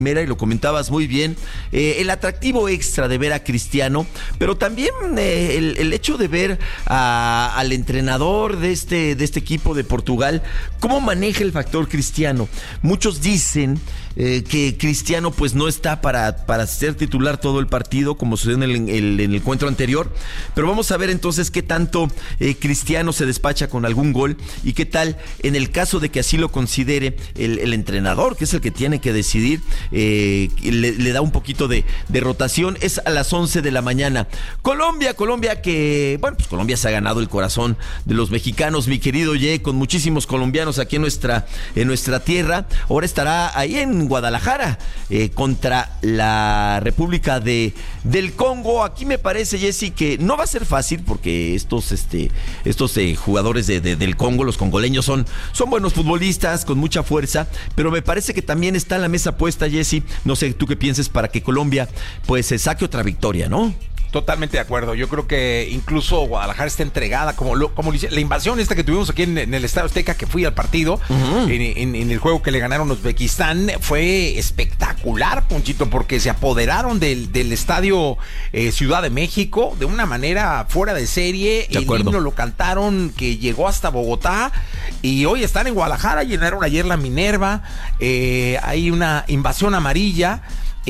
Y lo comentabas muy bien, el atractivo extra de ver a Cristiano, pero también el hecho de ver al entrenador de este equipo de Portugal, cómo maneja el factor Cristiano. Muchos dicen que Cristiano pues no está para ser titular todo el partido, como sucedió en el encuentro anterior, pero vamos a ver entonces qué tanto Cristiano se despacha con algún gol y qué tal en el caso de que así lo considere el entrenador, que es el que tiene que decidir. Le da un poquito de rotación. Es a las 11 de la mañana. Colombia que, bueno, pues Colombia se ha ganado el corazón de los mexicanos, mi querido Ye, con muchísimos colombianos aquí en nuestra tierra. Ahora estará ahí en Guadalajara contra la República del Congo. Aquí me parece, Jessy, que no va a ser fácil porque estos jugadores del Congo, los congoleños, son buenos futbolistas con mucha fuerza, pero me parece que también está en la mesa puesta, Jessy. No sé tú qué pienses para que Colombia pues se saque otra victoria, ¿no? Totalmente de acuerdo. Yo creo que incluso Guadalajara está entregada, como la invasión esta que tuvimos aquí en el Estadio Azteca, que fui al partido, en el juego que le ganaron a Uzbekistán, fue espectacular, Ponchito, porque se apoderaron del Estadio Ciudad de México de una manera fuera de serie. El himno lo cantaron, que llegó hasta Bogotá, y hoy están en Guadalajara, llenaron ayer la Minerva. Hay una invasión amarilla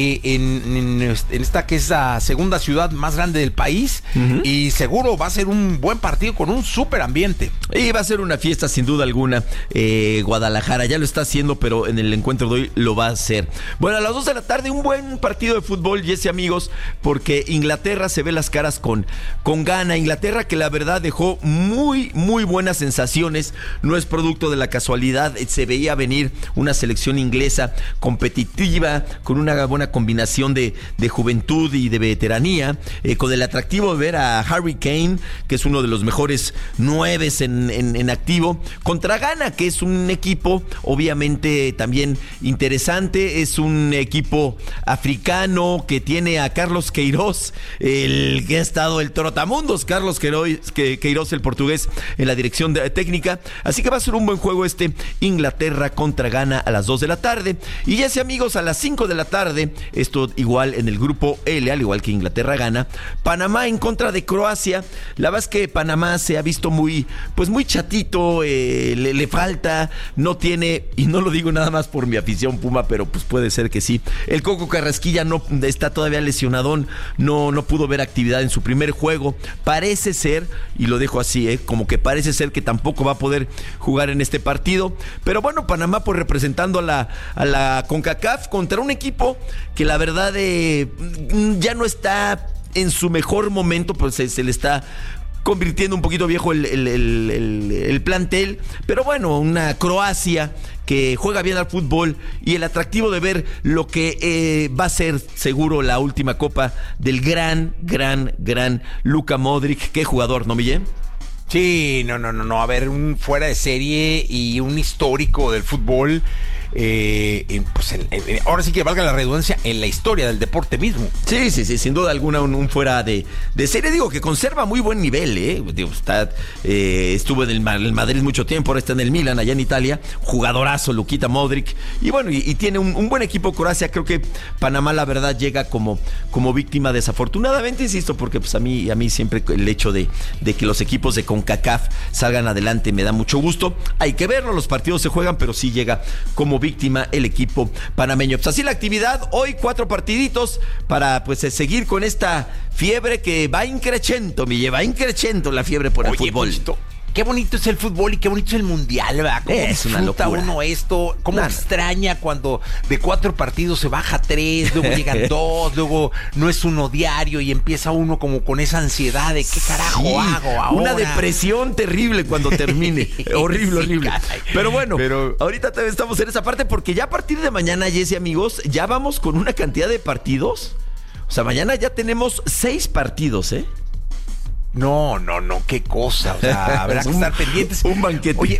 en esta que es la segunda ciudad más grande del país, y seguro va a ser un buen partido con un súper ambiente. Y va a ser una fiesta sin duda alguna. Guadalajara ya lo está haciendo, pero en el encuentro de hoy lo va a hacer. Bueno, a las 2 de la tarde un buen partido de fútbol, Jesse, amigos, porque Inglaterra se ve las caras con Ghana. Inglaterra, que la verdad dejó muy, muy buenas sensaciones, no es producto de la casualidad. Se veía venir una selección inglesa competitiva, con una buena combinación de juventud y de veteranía, con el atractivo de ver a Harry Kane, que es uno de los mejores 9 en activo, contra Ghana, que es un equipo obviamente también interesante. Es un equipo africano que tiene a Carlos Queiroz, el que ha estado el trotamundos, Carlos Queiroz, el portugués, en la dirección técnica. Así que va a ser un buen juego Inglaterra contra Ghana a las 2 de la tarde. Y ya sea, amigos, a las 5 de la tarde, esto igual en el grupo L, al igual que Inglaterra gana, Panamá en contra de Croacia. La verdad es que Panamá se ha visto muy chatito, le falta, no tiene, y no lo digo nada más por mi afición Puma, pero pues puede ser que sí. El Coco Carrasquilla no está todavía lesionadón, no pudo ver actividad en su primer juego. Parece ser, y lo dejo así, como que parece ser que tampoco va a poder jugar en este partido. Pero bueno, Panamá pues representando a la CONCACAF contra un equipo que la verdad ya no está en su mejor momento, pues se le está convirtiendo un poquito viejo el plantel, pero bueno, una Croacia que juega bien al fútbol, y el atractivo de ver lo que va a ser seguro la última copa del gran Luka Modric. Qué jugador, ¿no, Miguel? Sí, no, a ver, un fuera de serie y un histórico del fútbol. Ahora sí que valga la redundancia, en la historia del deporte mismo. Sí, sin duda alguna un fuera de serie, digo, que conserva muy buen nivel, digo, estuvo en el Madrid mucho tiempo, ahora está en el Milan, allá en Italia, jugadorazo Lukita Modric, y bueno, y tiene un buen equipo Croacia. Creo que Panamá la verdad llega como víctima desafortunadamente, insisto, porque pues a mí siempre el hecho de que los equipos de CONCACAF salgan adelante me da mucho gusto. Hay que verlo, los partidos se juegan, pero sí llega como víctima el equipo panameño. Pues así la actividad, hoy 4 partiditos para pues seguir con esta fiebre que va increciendo, va increciendo la fiebre por el fútbol. Ponchito, qué bonito es el fútbol y qué bonito es el mundial, ¿verdad? ¿Cómo es una locura uno esto? ¿Cómo extraña cuando de 4 partidos se baja 3, luego llegan 2, luego no es uno diario y empieza uno como con esa ansiedad de qué carajo hago ahora? Una depresión terrible cuando termine. horrible. Caray. Pero bueno, ahorita estamos en esa parte porque ya a partir de mañana, Jesse, amigos, ya vamos con una cantidad de partidos. O sea, mañana ya tenemos 6 partidos, No, qué cosa. O sea, habrá que estar pendientes. Un banquete. Oye,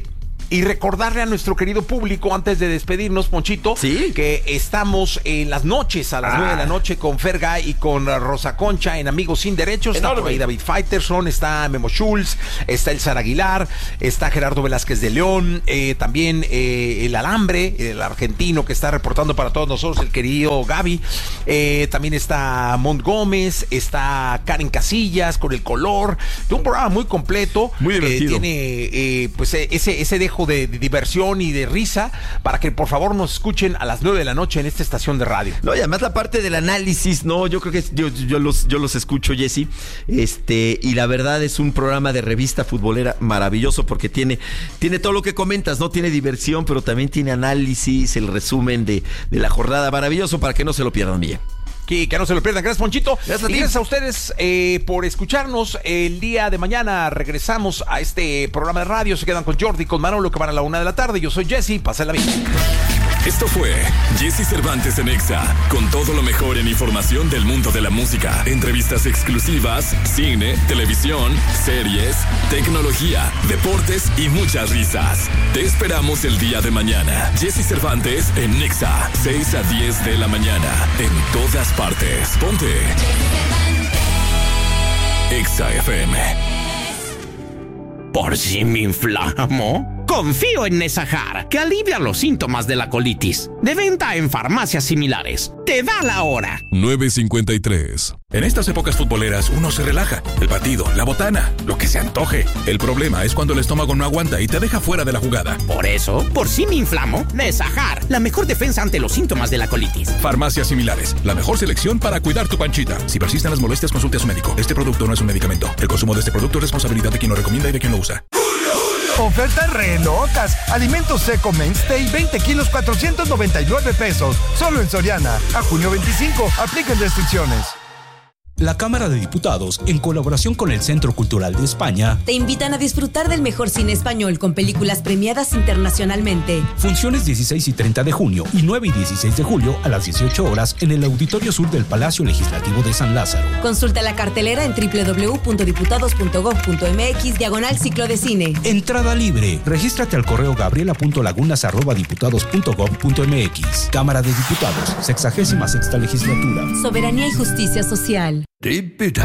Y recordarle a nuestro querido público, antes de despedirnos, Ponchito, ¿sí? Que estamos en las noches, a las 9 de la noche, con Fergay y con Rosa Concha en Amigos Sin Derechos. Está por ahí David Faitelson, está Memo Schultz, está Elsa Aguilar, está Gerardo Velázquez de León, también el Alambre, el argentino que está reportando para todos nosotros, el querido Gaby, también está Mont Gómez, está Karen Casillas con El Color, un programa muy completo, muy divertido. Tiene pues ese dejo de diversión y de risa para que por favor nos escuchen a las 9 de la noche en esta estación de radio. No, y además la parte del análisis, no, yo creo que yo los escucho, Jesse, y la verdad es un programa de revista futbolera maravilloso porque tiene todo lo que comentas, ¿no? Tiene diversión, pero también tiene análisis, el resumen de la jornada, maravilloso para que no se lo pierdan bien. Que no se lo pierdan. Gracias, Ponchito. Gracias a ti. Y gracias a ustedes por escucharnos. El día de mañana regresamos a este programa de radio. Se quedan con Jordi, con Manolo, que van a la 1 de la tarde. Yo soy Jesse. Pásenla bien. Esto fue Jesse Cervantes en Exa, con todo lo mejor en información del mundo de la música, entrevistas exclusivas, cine, televisión, series, tecnología, deportes y muchas risas. Te esperamos el día de mañana. Jesse Cervantes en Exa, 6 a 10 de la mañana, en todas partes. Ponte Exa FM. ¿Por si me inflamo? Confío en Nesajar, que alivia los síntomas de la colitis. De venta en farmacias similares. Te da la hora. 9:53. En estas épocas futboleras uno se relaja. El partido, la botana, lo que se antoje. El problema es cuando el estómago no aguanta y te deja fuera de la jugada. Por eso, por si me inflamo, Nesajar, la mejor defensa ante los síntomas de la colitis. Farmacias similares, la mejor selección para cuidar tu panchita. Si persisten las molestias, consulte a su médico. Este producto no es un medicamento. El consumo de este producto es responsabilidad de quien lo recomienda y de quien lo usa. Ofertas re locas. Alimentos seco Mainstay, 20 kilos, 499 pesos. Solo en Soriana. A junio 25. Apliquen restricciones. La Cámara de Diputados, en colaboración con el Centro Cultural de España, te invitan a disfrutar del mejor cine español con películas premiadas internacionalmente. Funciones 16 y 30 de junio y 9 y 16 de julio a las 18 horas en el Auditorio Sur del Palacio Legislativo de San Lázaro. Consulta la cartelera en www.diputados.gov.mx/ciclo de cine. Entrada libre. Regístrate al correo gabriela.lagunas@diputados.gov.mx. Cámara de Diputados, 66ª legislatura. Soberanía y justicia social.